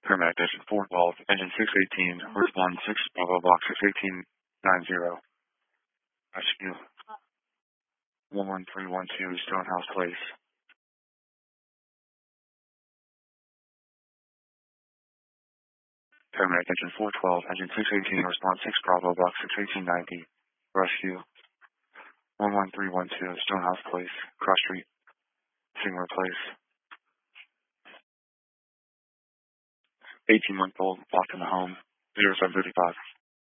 Paramedic Engine 412, Engine 618, respond 6 Bravo Box 61890. Rescue 11312 Stonehouse Place. Paramedic Engine 412, Engine 618, respond 6 Bravo Box 61890. Rescue 11312 Stonehouse Place, Cross Street, Singler Place. 18-month-old locked in the home, 0735.